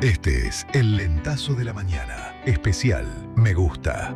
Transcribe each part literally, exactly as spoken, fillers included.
Este es El Lentazo de la Mañana. Especial Me Gusta.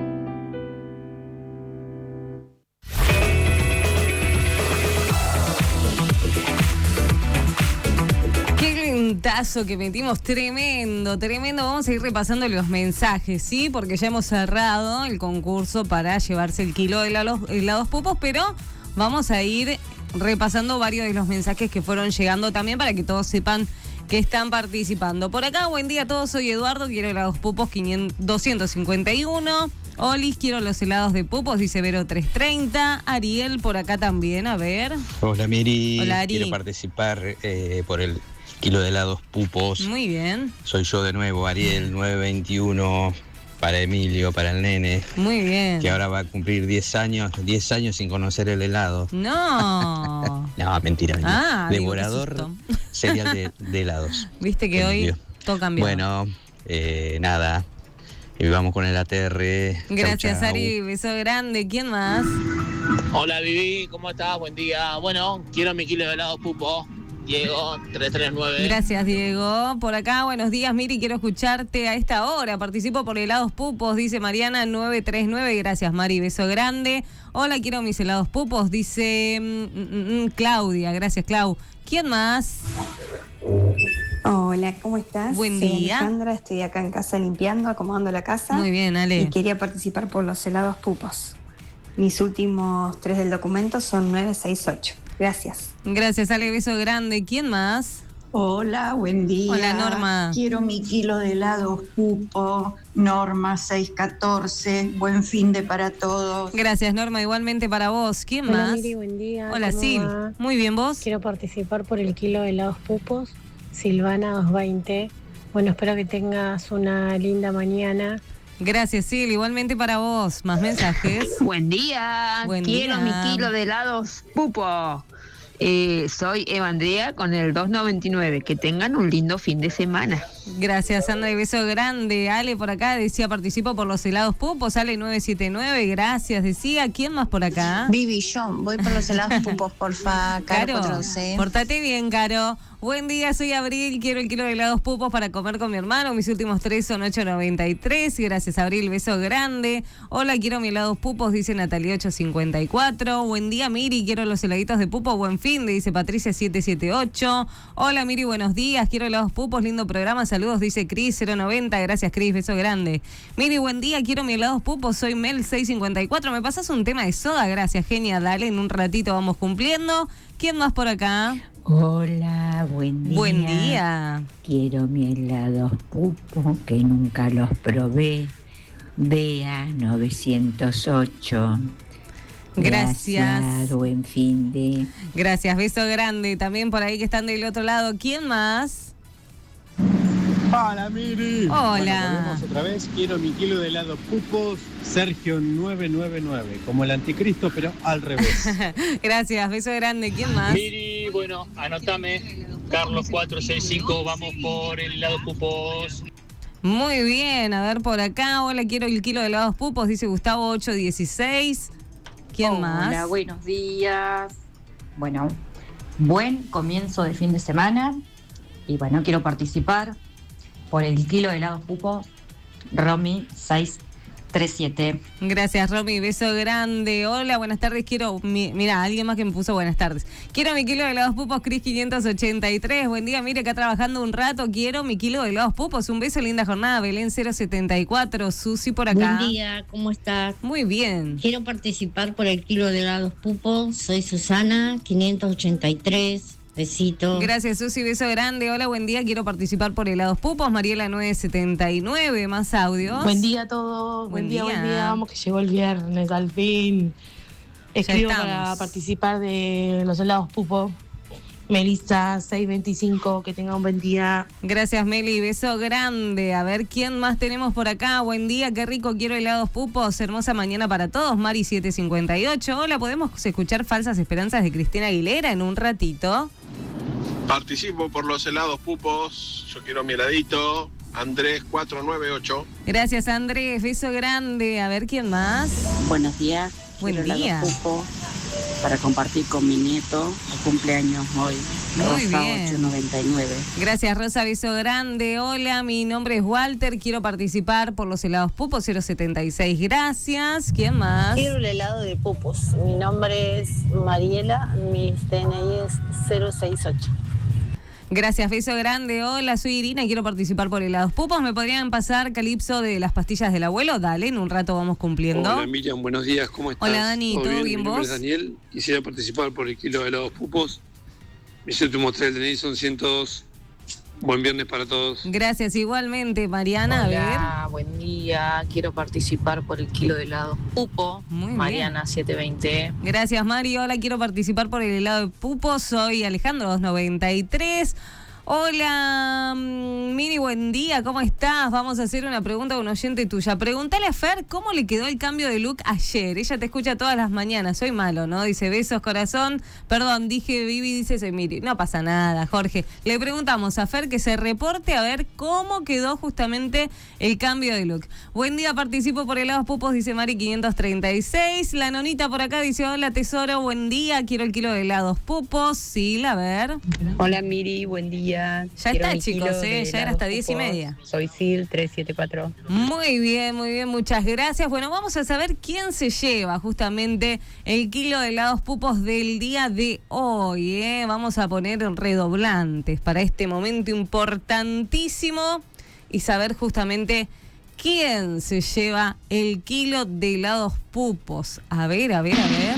Qué lentazo que metimos, tremendo, tremendo. Vamos a ir repasando los mensajes, ¿sí? Porque ya hemos cerrado el concurso para llevarse el kilo de helados, helados pupos, pero vamos a ir repasando varios de los mensajes que fueron llegando también para que todos sepan que están participando. Por acá, buen día a todos, soy Eduardo, quiero helados pupos doscientos cincuenta y uno. Olis, quiero los helados de pupos, dice Vero trescientos treinta. Ariel, por acá también, a ver. Hola Miri, Hola, Ari. Quiero participar eh, por el kilo de helados pupos. Muy bien. Soy yo de nuevo, Ariel nueve veintiuno, para Emilio, para el nene. Muy bien. Que ahora va a cumplir diez años, diez años sin conocer el helado. No. No, mentira, mentira. Ah, digo, Devorador serial de, de helados. Viste que hoy Emilio. todo cambió. Bueno, eh, nada. Y vamos con el A T R. Gracias, Chau, chau. Ari, beso grande. ¿Quién más? Hola Vivi, ¿cómo estás? Buen día. Bueno, quiero mi kilo de helado pupo. Diego, tres tres nueve. Gracias, Diego. Por acá, buenos días, Miri, quiero escucharte a esta hora. Participo por helados pupos, dice Mariana nueve tres nueve. Gracias, Mari, beso grande. Hola, quiero mis helados pupos, dice mm, mm, Claudia. Gracias, Clau. ¿Quién más? Hola, ¿cómo estás? Buen Soy día. Alejandra, estoy acá en casa limpiando, acomodando la casa. Muy bien, Ale. Y quería participar por los helados pupos. Mis últimos tres del documento son nueve seis ocho. Gracias. Gracias, Ale, beso grande. ¿Quién más? Hola, buen día. Hola, Norma. Quiero mi kilo de helados pupo, Norma seis catorce, buen fin de para todos. Gracias, Norma, igualmente para vos. ¿Quién Hola, más? Miri, buen día. Hola, ¿Cómo Sil. va? Muy bien, ¿vos? Quiero participar por el kilo de helados pupos, Silvana doscientos veinte. Bueno, espero que tengas una linda mañana. Gracias, Sil, igualmente para vos. ¿Más mensajes? Buen día, Buen quiero día. mi kilo de helados pupo. Eh, soy Eva Andrea con el dos noventa y nueve. Que tengan un lindo fin de semana. Gracias, Sandra, y beso grande. Ale por acá decía, participo por los helados pupos. Ale nueve siete nueve, gracias, decía. ¿Quién más por acá? Vivi, yo voy por los helados pupos, porfa. Caro, Caro, cuatro once. portate bien, Caro. Buen día, soy Abril, quiero el kilo de helados pupos para comer con mi hermano. Mis últimos tres son ocho noventa y tres. Gracias, Abril, beso grande. Hola, quiero mis helados pupos, dice Natalia ocho cincuenta y cuatro. Buen día, Miri, quiero los heladitos de pupo. Buen fin, dice Patricia siete siete ocho. Hola, Miri, buenos días, quiero helados pupos, lindo programa. Saludos, dice Cris cero noventa. Gracias, Cris, beso grande. Miri, buen día, quiero mis helados pupos. Soy Mel seis cincuenta y cuatro. ¿Me pasas un tema de soda? Gracias, genia. Dale, en un ratito vamos cumpliendo. ¿Quién más por acá? Hola, buen día. Buen día. Quiero mi helados pupo, que nunca los probé. Bea novecientos ocho. Gracias. Gracias, buen fin de... Gracias, beso grande. También por ahí que están del otro lado. ¿Quién más? Hola, Miri. Hola. Bueno, volvemos otra vez. Quiero mi kilo de helado pupos, Sergio nueve nueve nueve. Como el anticristo, pero al revés. Gracias, beso grande. ¿Quién más? Miri, bueno, anotame. Carlos cuatro seis cinco, vamos por el helado pupos. Muy bien, a ver por acá. Hola, quiero el kilo de helados pupos, dice Gustavo ocho dieciséis. ¿Quién Hola, más? Hola, buenos días. Bueno, buen comienzo de fin de semana. Y bueno, quiero participar por el kilo de helados pupos, Romy seis tres siete. Gracias, Romy, beso grande. Hola, buenas tardes. Quiero, mi, mira, alguien más que me puso buenas tardes. Quiero mi kilo de helados pupos, Cris quinientos ochenta y tres. Buen día, mire, acá trabajando un rato. Quiero mi kilo de helados pupos. Un beso, linda jornada. Belén cero setenta y cuatro. Susi por acá. Buen día, ¿cómo estás? Muy bien. Quiero participar por el kilo de helados pupos. Soy Susana, quinientos ochenta y tres. Besito. Gracias, Susi, beso grande. Hola, buen día, quiero participar por helados pupos. Mariela nueve setenta y nueve, más audios. Buen día a todos, buen, buen día, día, buen día. Vamos que llegó el viernes, al fin. Escribo para participar de los helados pupos. Melissa seis veinticinco, que tenga un buen día. Gracias, Meli, beso grande. A ver, ¿quién más tenemos por acá? Buen día, qué rico, quiero helados pupos. Hermosa mañana para todos. Mari siete cincuenta y ocho. Hola, ¿podemos escuchar Falsas Esperanzas de Cristina Aguilera en un ratito? Participo por los helados pupos, yo quiero mi heladito, Andrés cuatro nueve ocho. Gracias, Andrés, beso grande. A ver, ¿quién más? Buenos días. Buen día. Pupo, para compartir con mi nieto, el cumpleaños hoy. Muy Rosa bien. ocho noventa y nueve. Gracias, Rosa, beso grande. Hola, mi nombre es Walter, quiero participar por los helados Pupos cero setenta y seis. Gracias. ¿Quién más? Quiero el helado de pupos. Mi nombre es Mariela, mi D N I es cero seis ocho. Gracias, beso grande. Hola, soy Irina y quiero participar por helados Pupos. ¿Me podrían pasar, Calipso, de las pastillas del abuelo? Dale, en un rato vamos cumpliendo. Hola Miriam, buenos días, ¿cómo estás? Hola Dani, ¿todo bien, Mi nombre vos? es Daniel, quisiera participar por el kilo de helados Pupos. Mis últimos tres D N I son ciento dos. Buen viernes para todos. Gracias, igualmente, Mariana. A ver. Hola, buen día. Quiero participar por el kilo de helado Pupo. Muy bien. Mariana setecientos veinte. Gracias, Mari. Hola, quiero participar por el helado de Pupo. Soy Alejandro dos noventa y tres. Hola, Miri, buen día, ¿cómo estás? Vamos a hacer una pregunta a un oyente tuya. Pregúntale a Fer cómo le quedó el cambio de look ayer. Ella te escucha todas las mañanas. Soy malo, ¿no? Dice, besos, corazón. Perdón, dije Vivi, dice, soy Miri. No pasa nada, Jorge. Le preguntamos a Fer que se reporte a ver cómo quedó justamente el cambio de look. Buen día, participo por helados Pupos, dice Mari quinientos treinta y seis. La nonita por acá dice, hola, tesoro, buen día. Quiero el kilo de helados Pupos. Sí, a ver. Hola Miri, buen día. Ya Quiero está, mi chicos, kilo ¿eh? de Ya era helados hasta diez y Pupos. media. Soy Sil trescientos setenta y cuatro. Muy bien, muy bien, muchas gracias. Bueno, vamos a saber quién se lleva justamente el kilo de helados Pupos del día de hoy, ¿eh? Vamos a poner redoblantes para este momento importantísimo y saber justamente quién se lleva el kilo de helados Pupos. A ver, a ver, a ver.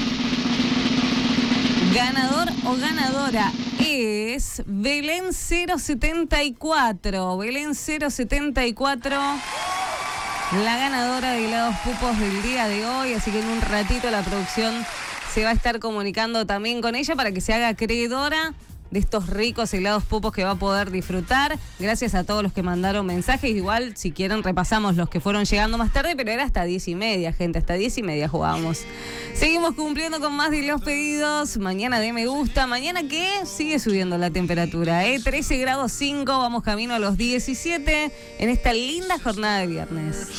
Ganador o ganadora es Belén cero setenta y cuatro. Belén cero setenta y cuatro, la ganadora de helados Pupos del día de hoy. Así que en un ratito la producción se va a estar comunicando también con ella para que se haga acreedora de estos ricos helados Pupos que va a poder disfrutar. Gracias a todos los que mandaron mensajes. Igual, si quieren, repasamos los que fueron llegando más tarde, pero era hasta diez y media, gente. Hasta diez y media jugábamos. Seguimos cumpliendo con más de los pedidos. Mañana de me gusta. Mañana que sigue subiendo la temperatura, ¿eh? trece grados cinco. Vamos camino a los diecisiete en esta linda jornada de viernes.